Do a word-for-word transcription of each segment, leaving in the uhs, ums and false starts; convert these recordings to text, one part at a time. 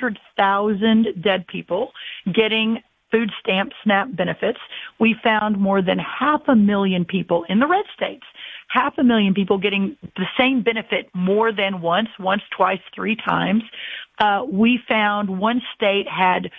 hundred thousand dead people getting food stamp SNAP benefits. We found more than half a million people in the red states, half a million people getting the same benefit more than once, once, twice, three times. Uh, we found one state had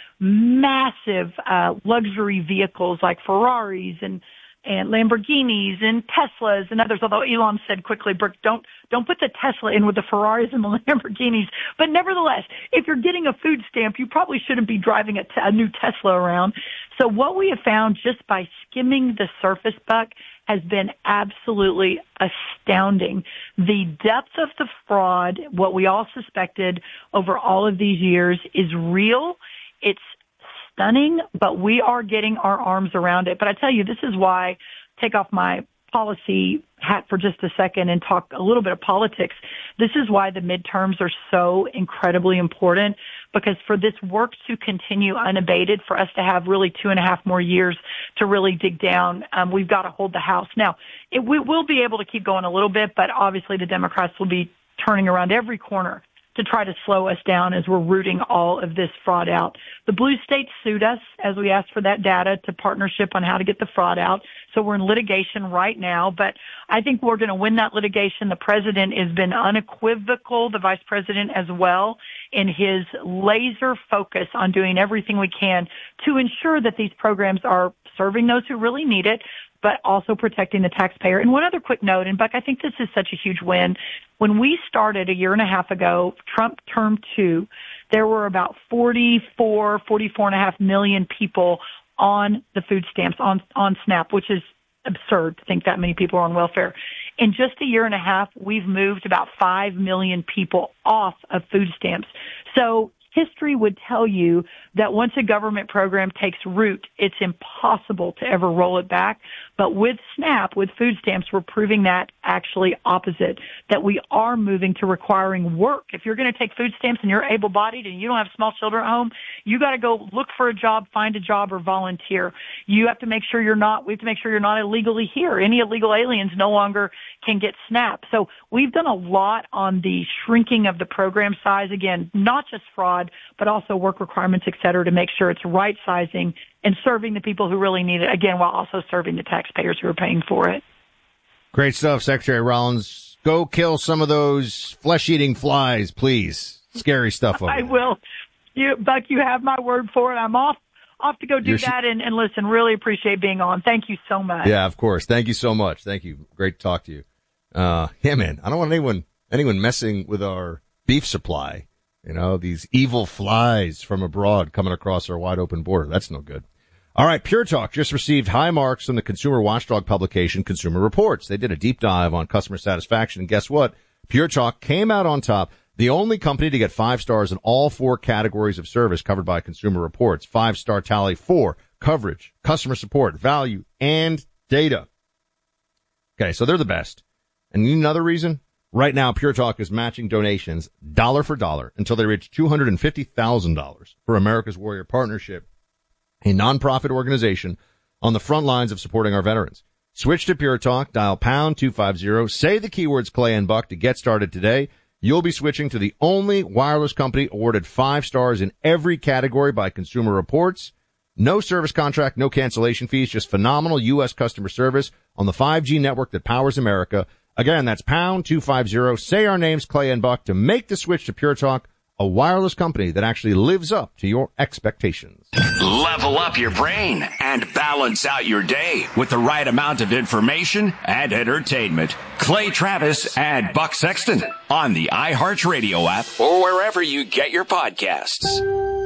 massive uh, luxury vehicles like Ferraris and and Lamborghinis and Teslas and others, although Elon said quickly, Brooke, don't, don't put the Tesla in with the Ferraris and the Lamborghinis. But nevertheless, if you're getting a food stamp, you probably shouldn't be driving a, t- a new Tesla around. So what we have found just by skimming the surface, Buck, has been absolutely astounding. The depth of the fraud, what we all suspected over all of these years, is real. It's stunning, but we are getting our arms around it. But I tell you, this is why, take off my policy hat for just a second and talk a little bit of politics. This is why the midterms are so incredibly important, because for this work to continue unabated, for us to have really two and a half more years to really dig down, um, we've got to hold the House. Now, it, we will be able to keep going a little bit, but obviously the Democrats will be turning around every corner to try to slow us down as we're rooting all of this fraud out. The blue states sued us as we asked for that data to partnership on how to get the fraud out. So we're in litigation right now, but I think we're going to win that litigation. The president has been unequivocal, the vice president as well, in his laser focus on doing everything we can to ensure that these programs are serving those who really need it, but also protecting the taxpayer. And one other quick note, and Buck, I think this is such a huge win. When we started a year and a half ago, Trump term two, there were about forty-four, forty-four and a half million people on the food stamps, on, on SNAP, which is absurd to think that many people are on welfare. In just a year and a half, we've moved about five million people off of food stamps. So history would tell you that once a government program takes root, it's impossible to ever roll it back. But with SNAP, with food stamps, we're proving that actually opposite, that we are moving to requiring work. If you're going to take food stamps and you're able-bodied and you don't have small children at home, you got to go look for a job, find a job, or volunteer. You have to make sure you're not, we have to make sure you're not illegally here. Any illegal aliens no longer can get SNAP. So we've done a lot on the shrinking of the program size. Again, not just fraud, but also work requirements, et cetera, to make sure it's right sizing and serving the people who really need it, again, while also serving the taxpayers who are paying for it. Great stuff, Secretary Rollins. Go kill some of those flesh-eating flies, please. Scary stuff over I there. will. You, Buck, you have my word for it. I'm off off to go do You're that. And, and listen, really appreciate being on. Thank you so much. Yeah, of course. Thank you so much. Thank you. Great to talk to you. Uh, yeah, man, I don't want anyone anyone messing with our beef supply. You know, these evil flies from abroad coming across our wide open border. That's no good. All right. Pure Talk just received high marks from the consumer watchdog publication Consumer Reports. They did a deep dive on customer satisfaction. And guess what? Pure Talk came out on top. The only company to get five stars in all four categories of service covered by Consumer Reports. Five star tally for coverage, customer support, value, and data. Okay. So they're the best. And another reason? Right now, Pure Talk is matching donations dollar for dollar until they reach two hundred fifty thousand dollars for America's Warrior Partnership, a nonprofit organization on the front lines of supporting our veterans. Switch to Pure Talk, dial pound two fifty, say the keywords Clay and Buck to get started today. You'll be switching to the only wireless company awarded five stars in every category by Consumer Reports. No service contract, no cancellation fees, just phenomenal U S customer service on the five G network that powers America. Again, that's pound two fifty. Say our names, Clay and Buck, to make the switch to Pure Talk, a wireless company that actually lives up to your expectations. Level up your brain and balance out your day with the right amount of information and entertainment. Clay Travis and Buck Sexton on the iHeartRadio app or wherever you get your podcasts.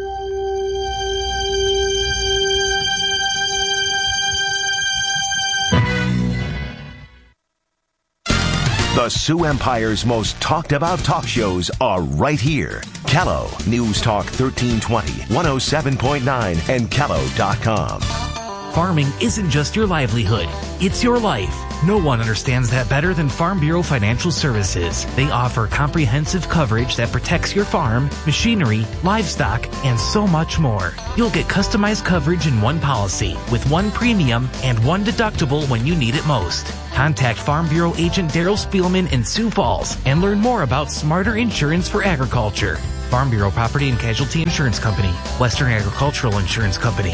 The Sioux Empire's most talked about talk shows are right here. Kello, News Talk thirteen twenty, one oh seven point nine, and Kello dot com. Farming isn't just your livelihood, it's your life. No one understands that better than Farm Bureau Financial Services. They offer comprehensive coverage that protects your farm, machinery, livestock, and so much more. You'll get customized coverage in one policy with one premium and one deductible when you need it most. Contact Farm Bureau agent Daryl Spielman in Sioux Falls and learn more about smarter insurance for agriculture. Farm Bureau Property and Casualty Insurance Company. Western Agricultural Insurance Company.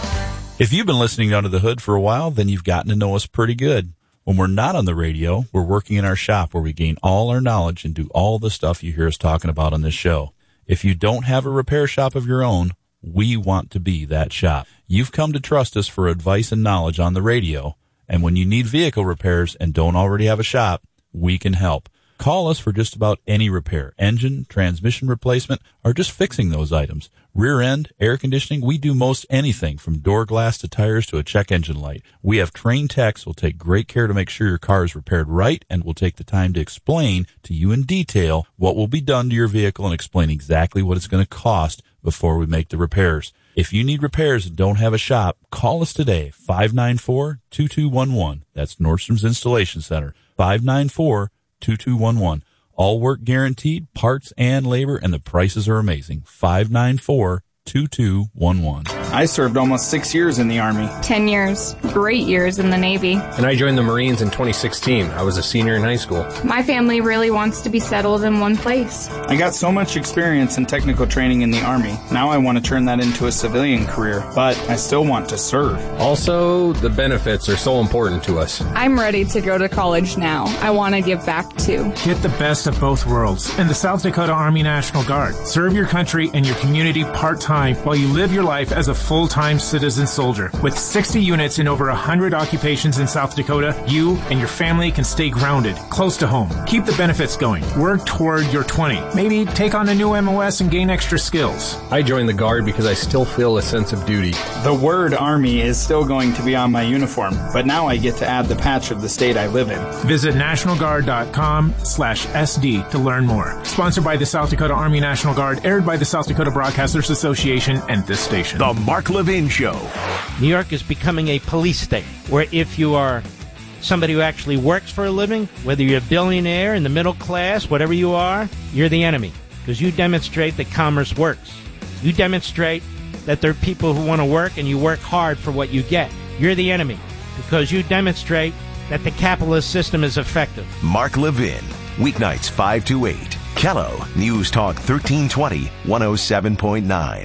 If you've been listening Under the Hood for a while, then you've gotten to know us pretty good. When we're not on the radio, we're working in our shop where we gain all our knowledge and do all the stuff you hear us talking about on this show. If you don't have a repair shop of your own, we want to be that shop. You've come to trust us for advice and knowledge on the radio, and when you need vehicle repairs and don't already have a shop, we can help. Call us for just about any repair, engine, transmission replacement, or just fixing those items. Rear end, air conditioning, we do most anything from door glass to tires to a check engine light. We have trained techs who will take great care to make sure your car is repaired right and will take the time to explain to you in detail what will be done to your vehicle and explain exactly what it's going to cost before we make the repairs. If you need repairs and don't have a shop, call us today, five nine four, two two one one. That's Nordstrom's Installation Center, five nine four, two two one one. All work guaranteed, parts and labor, and the prices are amazing. five nine four, two two one one. I served almost six years in the Army. Ten years. Great years in the Navy. And I joined the Marines in twenty sixteen. I was a senior in high school. My family really wants to be settled in one place. I got so much experience and technical training in the Army. Now I want to turn that into a civilian career, but I still want to serve. Also, the benefits are so important to us. I'm ready to go to college now. I want to give back too. Get the best of both worlds in the South Dakota Army National Guard. Serve your country and your community part-time while you live your life as a full-time citizen soldier. With sixty units in over one hundred occupations in South Dakota, you and your family can stay grounded, close to home. Keep the benefits going. Work toward your twenty. Maybe take on a new M O S and gain extra skills. I joined the Guard because I still feel a sense of duty. The word Army is still going to be on my uniform, but now I get to add the patch of the state I live in. Visit national guard dot com slash S D to learn more. Sponsored by the South Dakota Army National Guard, aired by the South Dakota Broadcasters Association and this station. The Mark Levin Show. New York is becoming a police state, where if you are somebody who actually works for a living, whether you're a billionaire, in the middle class, whatever you are, you're the enemy, because you demonstrate that commerce works. You demonstrate that there are people who want to work and you work hard for what you get. You're the enemy, because you demonstrate that the capitalist system is effective. Mark Levin, weeknights five to eight. Kello, News Talk thirteen twenty, one oh seven point nine.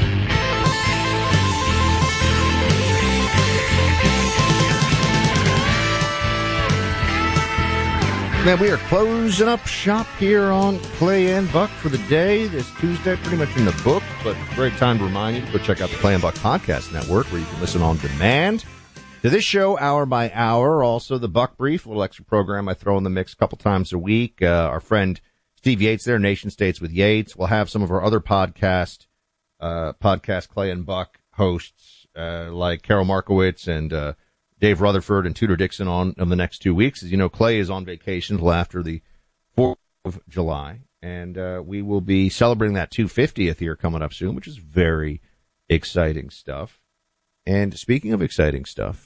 Man, we are closing up shop here on Clay and Buck for the day. This Tuesday, pretty much in the book, but great time to remind you to go check out the Clay and Buck Podcast Network, where you can listen on demand to this show hour by hour. Also, the Buck Brief, a little extra program I throw in the mix a couple times a week. Uh, our friend Steve Yates there, Nation States with Yates. We'll have some of our other podcast, uh, podcast Clay and Buck hosts, uh, like Carol Markowitz and, uh, Dave Rutherford and Tudor Dixon on in the next two weeks. As you know, Clay is on vacation until after the fourth of July, and uh, we will be celebrating that two hundred fiftieth year coming up soon, which is very exciting stuff. And speaking of exciting stuff,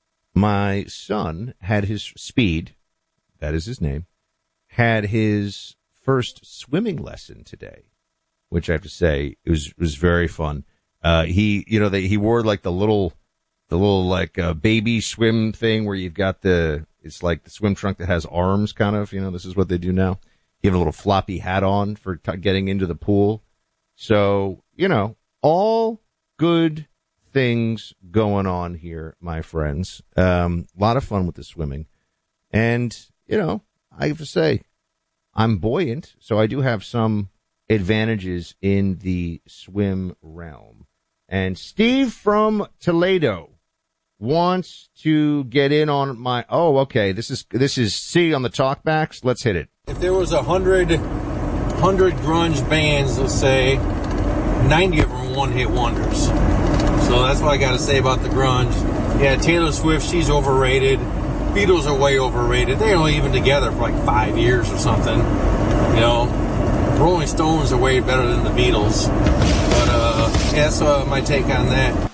my son had his Speed, that is his name, had his first swimming lesson today, which I have to say it was was very fun. Uh, he, you know, they, he wore like the little. The little, like, uh, baby swim thing where you've got the, it's like the swim trunk that has arms, kind of, you know, this is what they do now. You have a little floppy hat on for t- getting into the pool. So, you know, all good things going on here, my friends. Um, a lot of fun with the swimming. And, you know, I have to say, I'm buoyant, so I do have some advantages in the swim realm. And Steve from Toledo wants to get in on my, oh, okay, this is, this is C on the talkbacks. Let's hit it. If there was a hundred, hundred grunge bands, let's say, ninety of them one-hit wonders. So that's what I got to say about the grunge. Yeah, Taylor Swift, she's overrated. Beatles are way overrated. They're only even together for like five years or something. You know, Rolling Stones are way better than the Beatles. But, uh, yeah, that's uh, my take on that.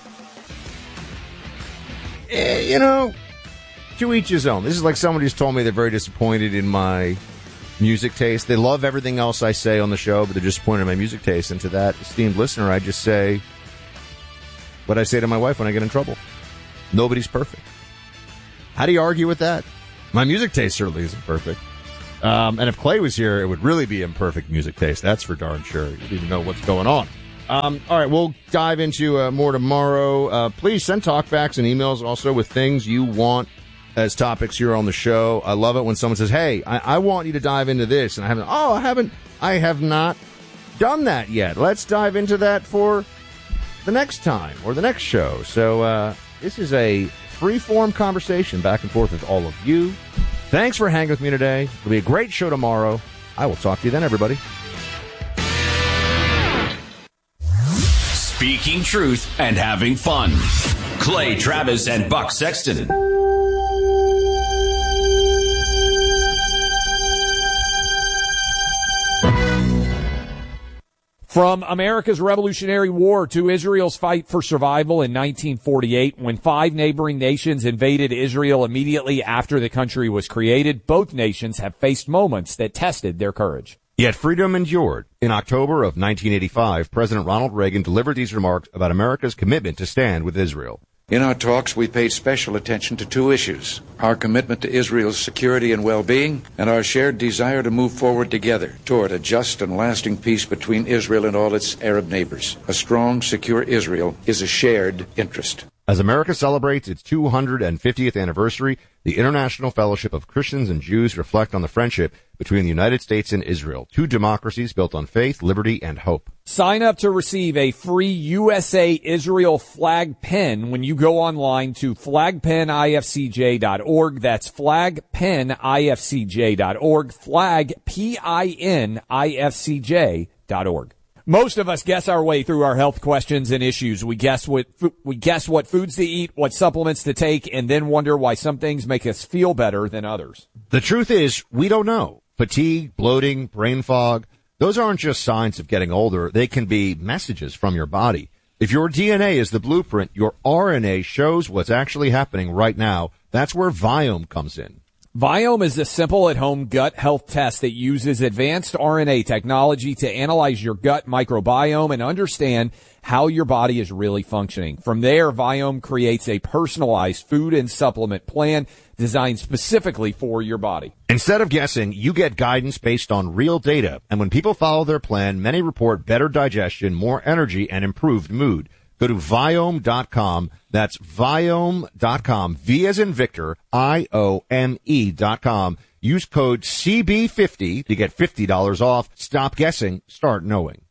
You know, to each his own. This is like somebody who's told me they're very disappointed in my music taste. They love everything else I say on the show, but they're disappointed in my music taste. And to that esteemed listener, I just say what I say to my wife when I get in trouble. Nobody's perfect. How do you argue with that? My music taste certainly isn't perfect. Um, and if Clay was here, it would really be imperfect music taste. That's for darn sure. You don't even know what's going on. Um, all right, we'll dive into uh, more tomorrow. Uh, please send talkbacks and emails also with things you want as topics here on the show. I love it when someone says, hey, I, I want you to dive into this. And I haven't, oh, I haven't, I have not done that yet. Let's dive into that for the next time or the next show. So uh, this is a free-form conversation back and forth with all of you. Thanks for hanging with me today. It'll be a great show tomorrow. I will talk to you then, everybody. Speaking truth and having fun. Clay Travis and Buck Sexton. From America's Revolutionary War to Israel's fight for survival in nineteen forty-eight, when five neighboring nations invaded Israel immediately after the country was created, both nations have faced moments that tested their courage. Yet freedom endured. In October of nineteen eighty-five, President Ronald Reagan delivered these remarks about America's commitment to stand with Israel. In our talks, we paid special attention to two issues: our commitment to Israel's security and well-being, and our shared desire to move forward together toward a just and lasting peace between Israel and all its Arab neighbors. A strong, secure Israel is a shared interest. As America celebrates its two hundred fiftieth anniversary, the International Fellowship of Christians and Jews reflect on the friendship between the United States and Israel, two democracies built on faith, liberty, and hope. Sign up to receive a free U S A Israel flag pin when you go online to flag pin I F C J dot org. That's flag pin I F C J dot org, flag P I N I F C J dot org. Most of us guess our way through our health questions and issues. We guess what we guess what foods to eat, what supplements to take, and then wonder why some things make us feel better than others. The truth is, we don't know. Fatigue, bloating, brain fog, those aren't just signs of getting older. They can be messages from your body. If your D N A is the blueprint, your R N A shows what's actually happening right now. That's where Viome comes in. Viome is a simple at-home gut health test that uses advanced R N A technology to analyze your gut microbiome and understand how your body is really functioning. From there, Viome creates a personalized food and supplement plan designed specifically for your body. Instead of guessing, you get guidance based on real data. And when people follow their plan, many report better digestion, more energy, and improved mood. Go to Viome dot com. That's Viome dot com. V as in Victor, I O M E dot com. Use code C B fifty to get fifty dollars off. Stop guessing. Start knowing.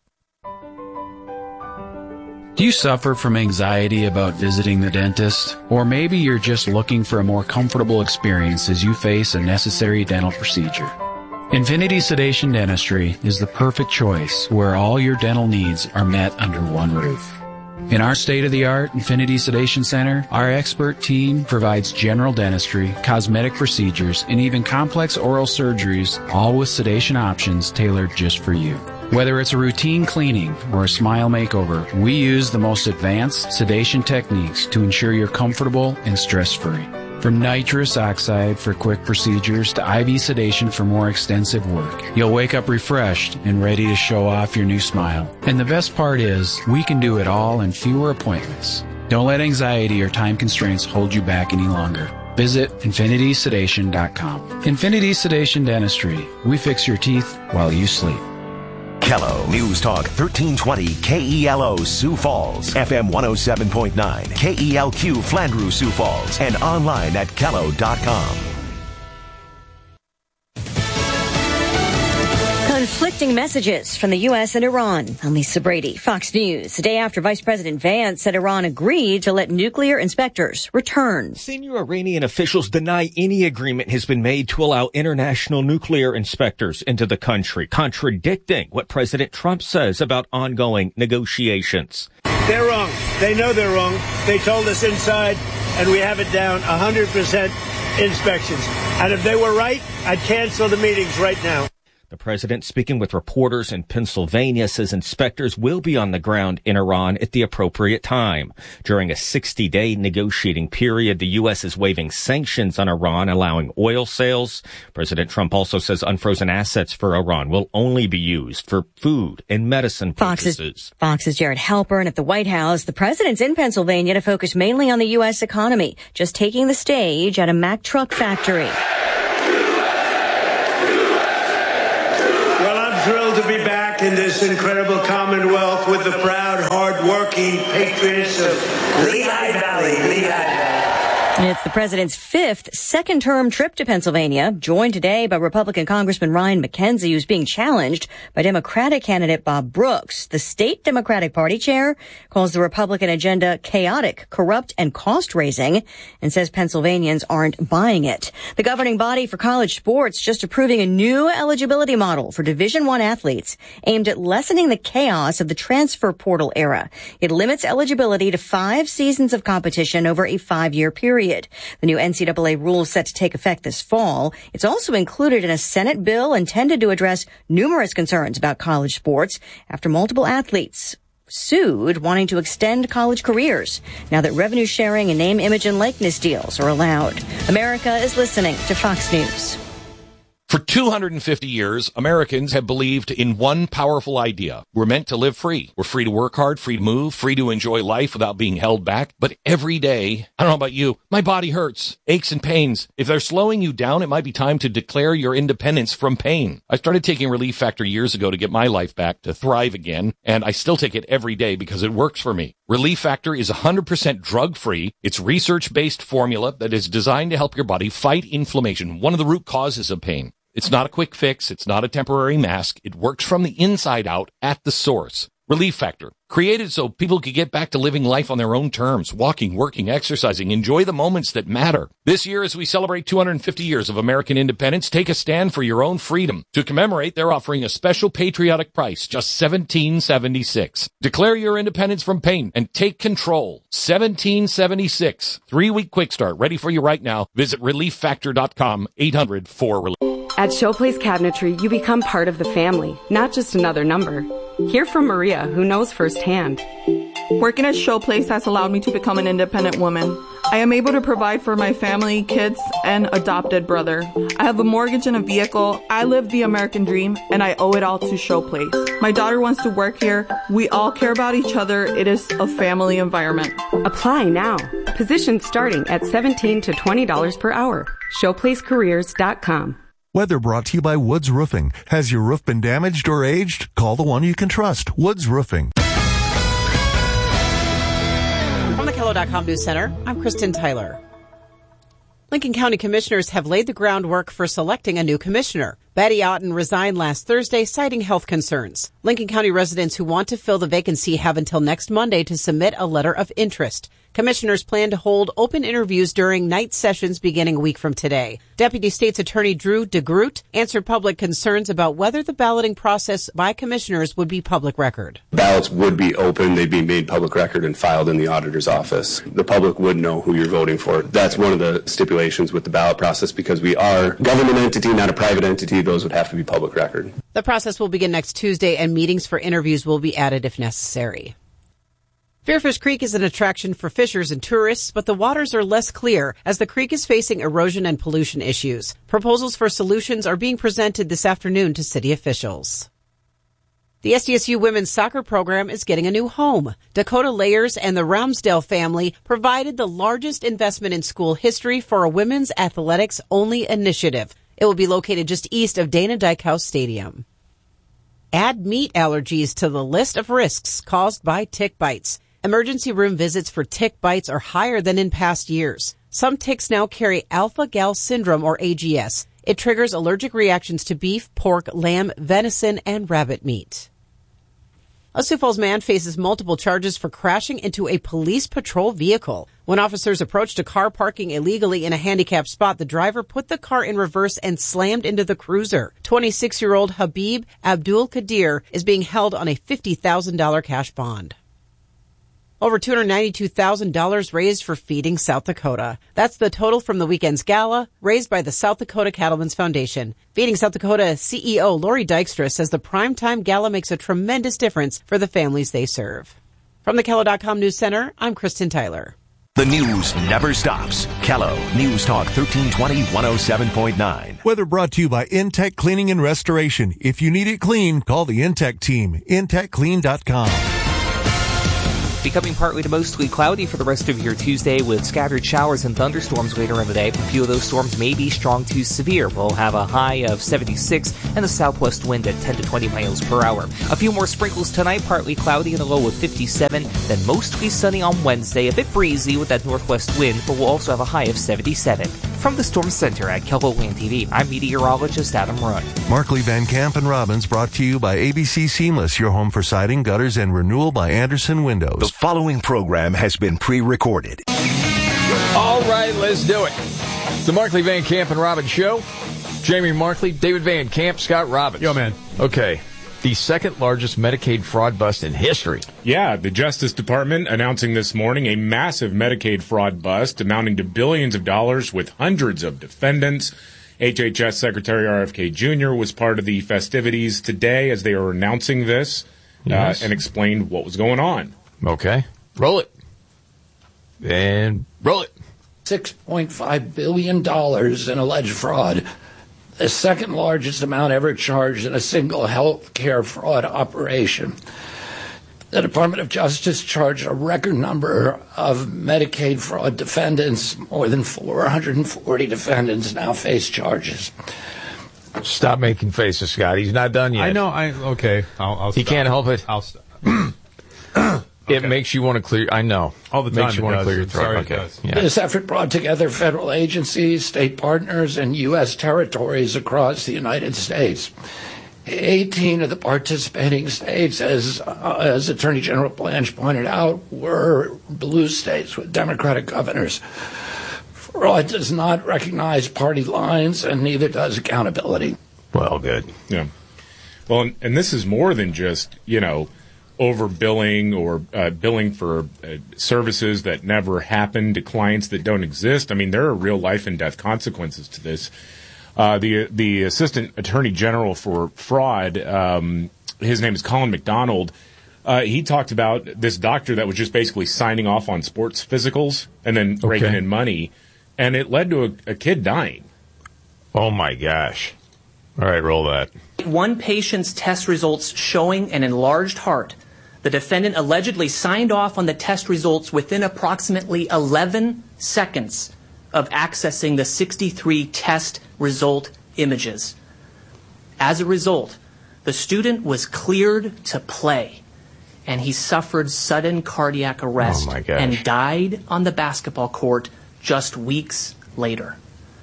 Do you suffer from anxiety about visiting the dentist? Or maybe you're just looking for a more comfortable experience as you face a necessary dental procedure. Infinity Sedation Dentistry is the perfect choice where all your dental needs are met under one roof. In our state-of-the-art Infinity Sedation Center, our expert team provides general dentistry, cosmetic procedures, and even complex oral surgeries, all with sedation options tailored just for you. Whether it's a routine cleaning or a smile makeover, we use the most advanced sedation techniques to ensure you're comfortable and stress-free. From nitrous oxide for quick procedures to I V sedation for more extensive work, you'll wake up refreshed and ready to show off your new smile. And the best part is, we can do it all in fewer appointments. Don't let anxiety or time constraints hold you back any longer. Visit Infinity Sedation dot com. Infinity Sedation Dentistry. We fix your teeth while you sleep. Kello News Talk thirteen twenty K E L O Sioux Falls, F M one oh seven point nine, K E L Q Flandreau Sioux Falls, and online at Kello dot com. Conflicting messages from the U S and Iran. I'm Lisa Brady, Fox News. The day after Vice President Vance said Iran agreed to let nuclear inspectors return. Senior Iranian officials deny any agreement has been made to allow international nuclear inspectors into the country, contradicting what President Trump says about ongoing negotiations. They're wrong. They know they're wrong. They told us inside, and we have it down one hundred percent inspections. And if they were right, I'd cancel the meetings right now. The president, speaking with reporters in Pennsylvania, says inspectors will be on the ground in Iran at the appropriate time. During a sixty-day negotiating period, the U S is waiving sanctions on Iran, allowing oil sales. President Trump also says unfrozen assets for Iran will only be used for food and medicine purchases. Fox's, Fox's Jared Halpern at the White House. The president's in Pennsylvania to focus mainly on the U S economy, just taking the stage at a Mack truck factory. back in this incredible Commonwealth with the proud, hard-working patriots of Lehigh Valley. Lehigh Valley. It's the president's fifth second-term trip to Pennsylvania, joined today by Republican Congressman Ryan McKenzie, who's being challenged by Democratic candidate Bob Brooks. The state Democratic Party chair calls the Republican agenda chaotic, corrupt, and cost-raising, and says Pennsylvanians aren't buying it. The governing body for college sports just approving a new eligibility model for Division I athletes aimed at lessening the chaos of the transfer portal era. It limits eligibility to five seasons of competition over a five-year period. The new N C double A rule is set to take effect this fall. It's also included in a Senate bill intended to address numerous concerns about college sports after multiple athletes sued wanting to extend college careers now that revenue sharing and name, image, and likeness deals are allowed. America is listening to Fox News. For two hundred fifty years, Americans have believed in one powerful idea. We're meant to live free. We're free to work hard, free to move, free to enjoy life without being held back. But every day, I don't know about you, my body hurts, aches and pains. If they're slowing you down, it might be time to declare your independence from pain. I started taking Relief Factor years ago to get my life back, to thrive again, and I still take it every day because it works for me. Relief Factor is one hundred percent drug-free. It's research-based formula that is designed to help your body fight inflammation, one of the root causes of pain. It's not a quick fix. It's not a temporary mask. It works from the inside out at the source. Relief Factor, created so people could get back to living life on their own terms, walking, working, exercising, enjoy the moments that matter. This year, as we celebrate two hundred fifty years of American independence, take a stand for your own freedom. To commemorate, they're offering a special patriotic price, just seventeen dollars and seventy-six cents. Declare your independence from pain and take control. seventeen dollars and seventy-six cents. Three-week quick start, ready for you right now. Visit relief factor dot com, eight hundred four relief. At Showplace Cabinetry, you become part of the family, not just another number. Hear from Maria, who knows firsthand. Working at Showplace has allowed me to become an independent woman. I am able to provide for my family, kids, and adopted brother. I have a mortgage and a vehicle. I live the American dream, and I owe it all to Showplace. My daughter wants to work here. We all care about each other. It is a family environment. Apply now. Positions starting at seventeen to twenty dollars per hour. showplace careers dot com. Weather brought to you by Woods Roofing. Has your roof been damaged or aged? Call the one you can trust, Woods Roofing. From the Kello dot com News Center, I'm Kristen Tyler. Lincoln County commissioners have laid the groundwork for selecting a new commissioner. Betty Otten resigned last Thursday, citing health concerns. Lincoln County residents who want to fill the vacancy have until next Monday to submit a letter of interest. Commissioners plan to hold open interviews during night sessions beginning a week from today. Deputy State's Attorney Drew DeGroot answered public concerns about whether the balloting process by commissioners would be public record. Ballots would be open, they'd be made public record and filed in the auditor's office. The public would know who you're voting for. That's one of the stipulations with the ballot process because we are a government entity, not a private entity. Those would have to be public record. The process will begin next Tuesday and meetings for interviews will be added if necessary. Fearfish Creek is an attraction for fishers and tourists, but the waters are less clear as the creek is facing erosion and pollution issues. Proposals for solutions are being presented this afternoon to city officials. The S D S U women's soccer program is getting a new home. Dakota Layers and the Ramsdale family provided the largest investment in school history for a women's athletics-only initiative. It will be located just east of Dana Dykhouse Stadium. Add meat allergies to the list of risks caused by tick bites. Emergency room visits for tick bites are higher than in past years. Some ticks now carry alpha-gal syndrome, or A G S. It triggers allergic reactions to beef, pork, lamb, venison, and rabbit meat. A Sioux Falls man faces multiple charges for crashing into a police patrol vehicle. When officers approached a car parking illegally in a handicapped spot, the driver put the car in reverse and slammed into the cruiser. twenty-six-year-old Habib Abdul Qadir is being held on a fifty thousand dollars cash bond. Over two hundred ninety-two thousand dollars raised for Feeding South Dakota. That's the total from the weekend's gala, raised by the South Dakota Cattlemen's Foundation. Feeding South Dakota C E O Lori Dykstra says the primetime gala makes a tremendous difference for the families they serve. From the Kello dot com News Center, I'm Kristen Tyler. The news never stops. Kello News Talk thirteen twenty, one oh seven point nine. Weather brought to you by Intech Cleaning and Restoration. If you need it clean, call the Intech team. intech clean dot com. Becoming partly to mostly cloudy for the rest of your Tuesday with scattered showers and thunderstorms later in the day. A few of those storms may be strong to severe. We'll have a high of seventy-six and a southwest wind at ten to twenty miles per hour. A few more sprinkles tonight, partly cloudy and a low of fifty-seven. Then mostly sunny on Wednesday, a bit breezy with that northwest wind, but we'll also have a high of seventy-seven. From the Storm Center at KELOLAND T V, I'm meteorologist Adam Run. Markley, Van Camp, and Robbins brought to you by A B C Seamless, your home for siding, gutters, and renewal by Anderson Windows. The following program has been pre-recorded. All right, let's do it. The Markley, Van Camp, and Robbins Show. Jamie Markley, David Van Camp, Scott Robbins. Yo, man. Okay. The second largest Medicaid fraud bust in history. Yeah, the Justice Department announcing this morning a massive Medicaid fraud bust amounting to billions of dollars with hundreds of defendants. H H S Secretary R F K Junior was part of the festivities today as they were announcing this Yes. uh, and explained what was going on. Okay. Roll it. And roll it. six point five billion dollars in alleged fraud. The second largest amount ever charged in a single health care fraud operation. The Department of Justice charged a record number of Medicaid fraud defendants. More than four hundred forty defendants now face charges. Stop making faces, Scott. He's not done yet. I know. I okay. I'll, I'll He stop. can't help it. I'll stop. It makes you want to clear. I know. All the time Makes you it want to does. clear your I'm throat. sorry it okay. does. Yeah. This effort brought together federal agencies, state partners, and U S territories across the United States. eighteen of the participating states, as, uh, as Attorney General Blanche pointed out, were blue states with Democratic governors. Fraud does not recognize party lines, and neither does accountability. Well, good. Yeah. Well, and, and this is more than just, you know, overbilling or uh, billing for uh, services that never happened to clients that don't exist. I mean, there are real life and death consequences to this. Uh, the the Assistant Attorney General for Fraud, um, his name is Colin McDonald. Uh, he talked about this doctor that was just basically signing off on sports physicals and then Okay. raking in money, and it led to a, a kid dying. Oh, my gosh. All right, roll that. One patient's test results showing an enlarged heart. The defendant allegedly signed off on the test results within approximately eleven seconds of accessing the sixty-three test result images. As a result, the student was cleared to play, and he suffered sudden cardiac arrest Oh, my gosh. and died on the basketball court just weeks later.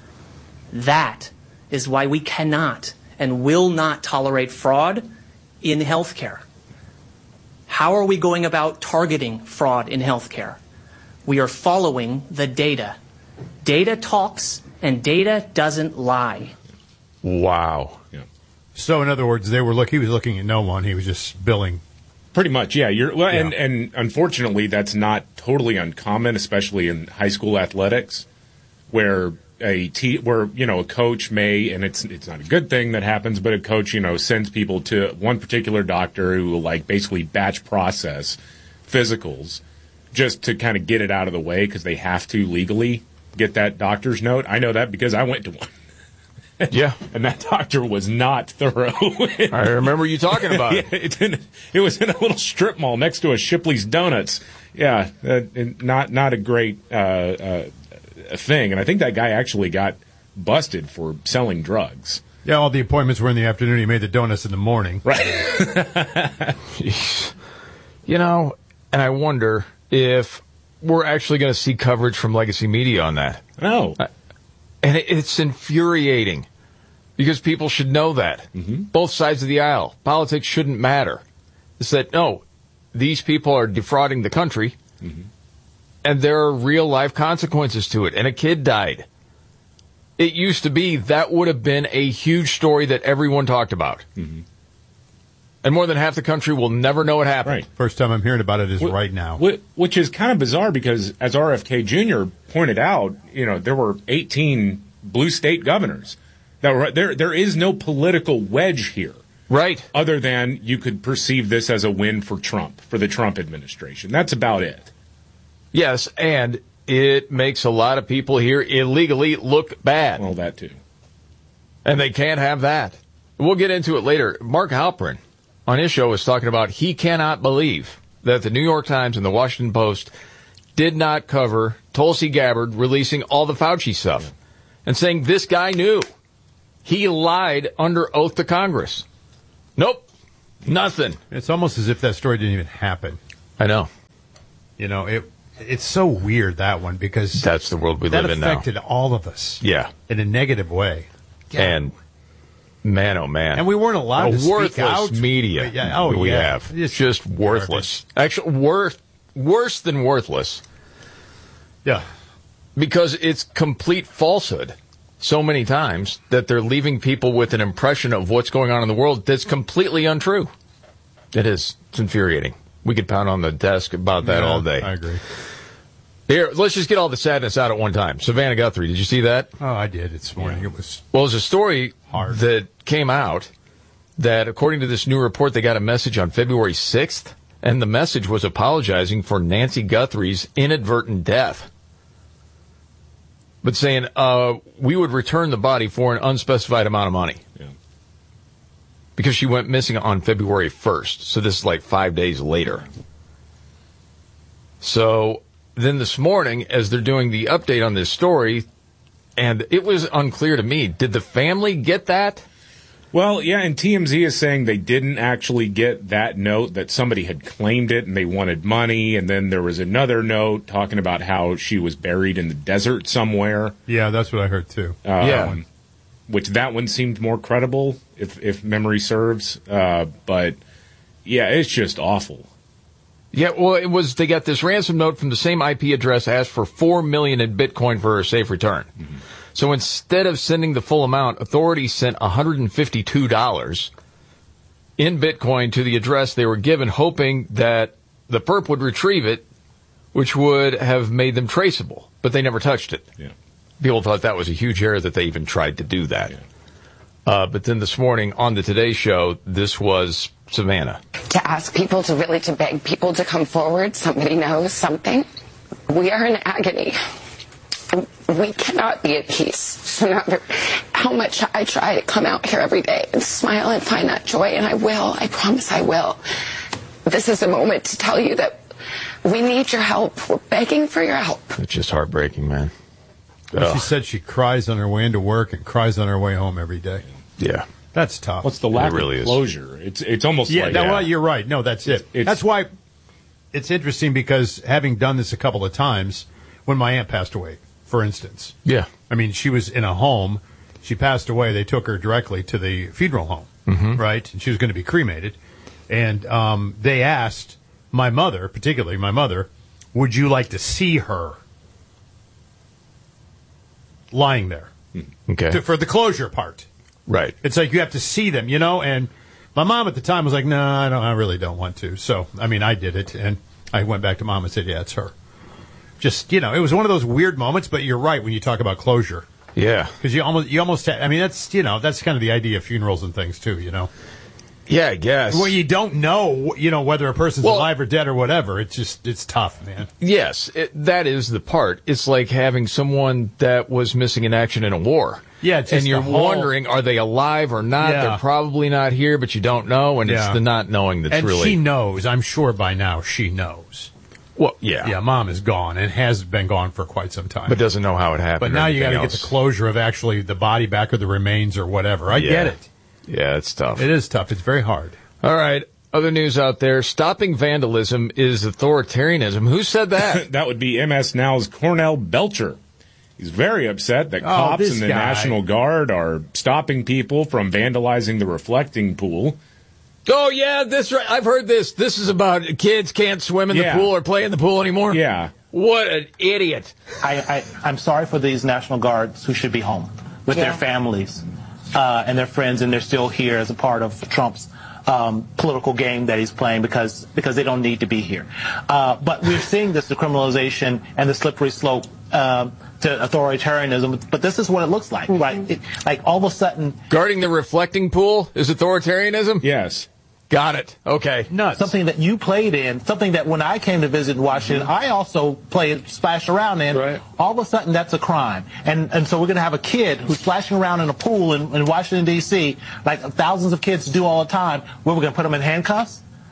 That is why we cannot and will not tolerate fraud in healthcare. How are we going about targeting fraud in healthcare? We are following the data. Data talks, and data doesn't lie. Wow. Yeah. So, in other words, they were look. He was looking at no one. He was just billing. Pretty much, yeah. You're well, and Yeah. and unfortunately, that's not totally uncommon, especially in high school athletics, where a te- where you know a coach may, and it's it's not a good thing that happens, but a coach you know sends people to one particular doctor who will like basically batch process physicals just to kind of get it out of the way because they have to legally get that doctor's note. I know that because I went to one. Yeah. And that doctor was not thorough. I remember you talking about it. Yeah, it's in, it was in a little strip mall next to a Shipley's Donuts. Yeah, uh, and not not a great uh, uh, thing. And I think that guy actually got busted for selling drugs. Yeah, all the appointments were in the afternoon. He made the donuts in the morning. Right. Jeez. You know, and I wonder if we're actually going to see coverage from legacy media on that. No. And it, it's infuriating because people should know that. Mm-hmm. Both sides of the aisle. Politics shouldn't matter. It's that, no, these people are defrauding the country, mm-hmm. and there are real-life consequences to it. And a kid died. It used to be that would have been a huge story that everyone talked about. Mm-hmm. And more than half the country will never know what happened. Right. First time I'm hearing about it is Wh- right now. wh- Which is kind of bizarre because, as R F K Junior pointed out, you know, there were eighteen blue state governors. That were, there, there is no political wedge here. Right. Other than you could perceive this as a win for Trump, for the Trump administration. That's about it. Yes, and it makes a lot of people here illegally look bad. Well, that too. And they can't have that. We'll get into it later. Mark Halperin on his show is talking about he cannot believe that the New York Times and the Washington Post did not cover Tulsi Gabbard releasing all the Fauci stuff and saying this guy knew. He lied under oath to Congress. Nope. Nothing. It's almost as if that story didn't even happen. I know. You know, it it's so weird, that one, because that's the world we that live in now. affected all of us. Yeah. In a negative way. And man, oh man. And we weren't allowed a to speak worthless out. media Yeah, oh, we yeah. have. It's just worthless. Actually, wor- worse than worthless. Yeah. Because it's complete falsehood so many times that they're leaving people with an impression of what's going on in the world that's completely untrue. It is. It's infuriating. We could pound on the desk about that Yeah, all day. I agree. Here, let's just get all the sadness out at one time. Savannah Guthrie, did you see that? Oh, I did this morning. It was Well, there's a story hard. that came out that, according to this new report, they got a message on February sixth, and the message was apologizing for Nancy Guthrie's inadvertent death. But saying, uh, we would return the body for an unspecified amount of money. Yeah. Because she went missing on February first, so this is like five days later. So then this morning, as they're doing the update on this story, and it was unclear to me, did the family get that? Well, yeah, and T M Z is saying they didn't actually get that note, that somebody had claimed it and they wanted money, and then there was another note talking about how she was buried in the desert somewhere. Yeah, that's what I heard too. Um, Yeah. Which that one seemed more credible, if if memory serves. Uh, but, yeah, it's just awful. Yeah, well, it was, they got this ransom note from the same I P address, asked for four million dollars in Bitcoin for her safe return. Mm-hmm. So instead of sending the full amount, authorities sent one hundred fifty-two dollars in Bitcoin to the address they were given, hoping that the perp would retrieve it, which would have made them traceable. But they never touched it. Yeah. People thought that was a huge error that they even tried to do that. Yeah. Uh, but then this morning on the Today Show, this was Savannah. To ask people to really, to beg people to come forward, somebody knows something. We are in agony. We cannot be at peace, no matter how much I try to come out here every day and smile and find that joy, and I will. I promise I will. This is a moment to tell you that we need your help. We're begging for your help. It's just heartbreaking, man. Well, she said she cries on her way into work and cries on her way home every day. Yeah. That's tough. What's the lack It really of is. closure? It's it's almost yeah, like... that, yeah. well, you're right. No, that's it. It's- that's why it's interesting, because having done this a couple of times, when my aunt passed away, for instance. Yeah. I mean, she was in a home. She passed away. They took her directly to the funeral home, Mm-hmm. right? And she was going to be cremated. And um, they asked my mother, particularly my mother, would you like to see her lying there? Okay. To, for the closure part. Right. It's like you have to see them, you know? And my mom at the time was like, no, I don't. I really don't want to. So, I mean, I did it. And I went back to mom and said, yeah, it's her. Just, you know, it was one of those weird moments, but you're right when you talk about closure. Yeah. Because you almost, you almost, ha- I mean, that's, you know, that's kind of the idea of funerals and things too, you know? Yeah, I guess. Well, you don't know, you know, whether a person's Well- alive or dead or whatever. It's just, it's tough, man. Yes, it, that is the part. It's like having someone that was missing in action in a war. Yeah, it's just and you're the whole- wondering, are they alive or not? Yeah. They're probably not here, but you don't know, and Yeah. it's the not knowing that's And really... she knows. I'm sure by now she knows. Well, yeah. Yeah, mom is gone and has been gone for quite some time. But doesn't know how it happened. But or now you got to anything get the else. closure of actually the body back or the remains or whatever. I Yeah. get it. Yeah, it's tough. It is tough. It's very hard. All right. Other news out there. Stopping vandalism is authoritarianism. Who said that? That would be M S Now's Cornell Belcher. He's very upset that Oh, cops this and the guy. National Guard are stopping people from vandalizing the reflecting pool. Oh, yeah, this right. I've heard this. This is about kids can't swim in Yeah. the pool or play in the pool anymore. Yeah. What an idiot. I, I, I'm sorry for these National Guards who should be home with Yeah. their families uh, and their friends, and they're still here as a part of Trump's um, political game that he's playing because because they don't need to be here. Uh, but we're seeing this decriminalization and the slippery slope um, to authoritarianism. But this is what it looks like, right? It, like all of a sudden, Guarding the reflecting pool is authoritarianism? Yes. Got it. Okay. Nuts. Something that you played in, something that when I came to visit Washington, Mm-hmm. I also played, splashed around in. Right. All of a sudden, that's a crime. And and so we're going to have a kid who's splashing around in a pool in, in Washington, D C, like thousands of kids do all the time, where we're going to put them in handcuffs?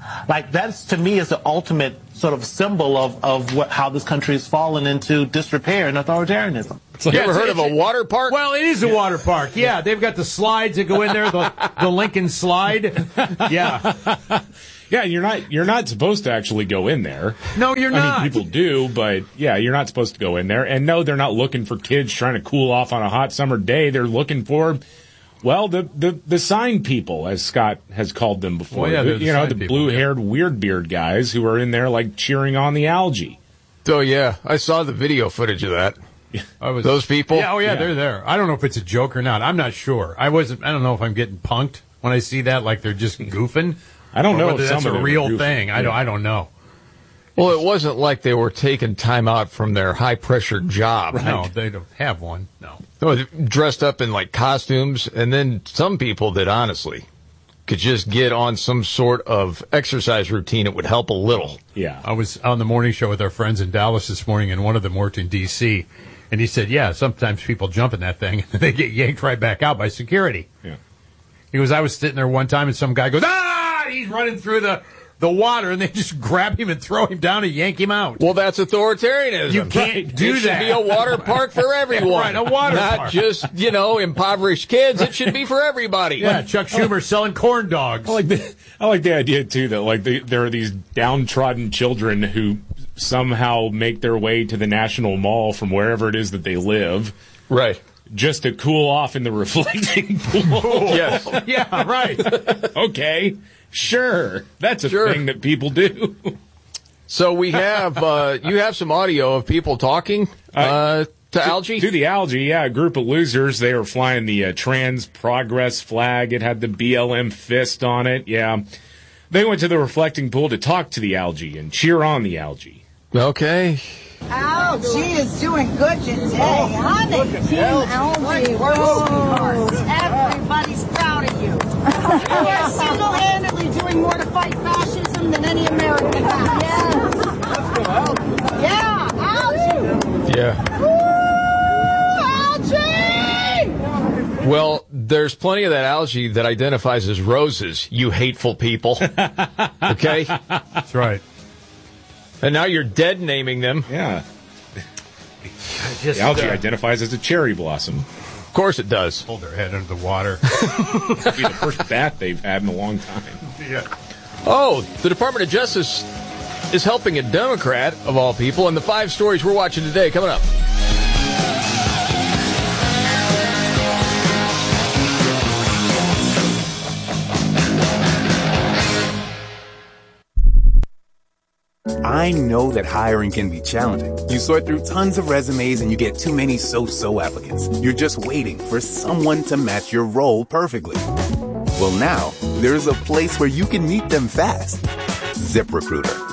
Like, that's, to me, is the ultimate sort of symbol of, of what, how this country has fallen into disrepair and authoritarianism. You ever heard of a water park? Well, it is a water park. Yeah, they've got the slides that go in there, the, the Lincoln slide. Yeah. Yeah, you're not you're not supposed to actually go in there. No, you're not. I mean, people do, but yeah, you're not supposed to go in there. And no, they're not looking for kids trying to cool off on a hot summer day. They're looking for, well, the the, the sign people, as Scott has called them before. Well, yeah, the, the you know, sign the people, blue-haired weird beard guys who are in there like cheering on the algae. Oh yeah, I saw the video footage of that. I was, Those people? Yeah, oh yeah, Yeah. they're there. I don't know if it's a joke or not. I'm not sure. I wasn't. I don't know if I'm getting punked when I see that, like they're just goofing. I don't or know whether if that's some of a them are real goofing. thing. I Yeah. don't. I don't know. Well, it wasn't like they were taking time out from their high-pressure job. No, they don't have one. No. No, they dressed up in like costumes, and then some people that honestly could just get on some sort of exercise routine. It would help a little. Yeah. I was on the morning show with our friends in Dallas this morning, and one of them worked in D C, and he said, yeah, sometimes people jump in that thing, and they get yanked right back out by security. Yeah. He goes, I was sitting there one time, and some guy goes, ah! And he's running through the, the water, and they just grab him and throw him down and yank him out. Well, that's authoritarianism. You can't do it that. should be a water park for everyone. Right, a water Not park. just, you know, impoverished kids. It should be for everybody. Yeah, Chuck Schumer selling corn dogs. I like the I like the idea too that like the, there are these downtrodden children who somehow make their way to the National Mall from wherever it is that they live, right? Just to cool off in the reflecting pool. Yes. Yeah, right. Okay, sure, that's a Sure. thing that people do. So we have, uh, you have some audio of people talking uh, to algae? To the algae, yeah. A group of losers. They were flying the uh, Trans Progress flag. It had the B L M fist on it. Yeah. They went to the reflecting pool to talk to the algae and cheer on the algae. Okay. Algae is doing good today, honey. Team Algae, we're sweethearts. Everybody's proud of you. You are single-handedly doing more to fight fascism than any American has. Yes. Yeah, algae. Yeah. Woo, algae! Well, there's plenty of that algae that identifies as roses, you hateful people. Okay? That's right. And now you're dead naming them. Yeah. Just, the algae uh, identifies as a cherry blossom. Of course it does. Hold their head under the water. It'll be the first bat they've had in a long time. Yeah. Oh, the Department of Justice is helping a Democrat, of all people, and the five stories we're watching today coming up. I know that hiring can be challenging. You sort through tons of resumes and you get too many so-so applicants. You're just waiting for someone to match your role perfectly. Well, now, there's a place where you can meet them fast. ZipRecruiter.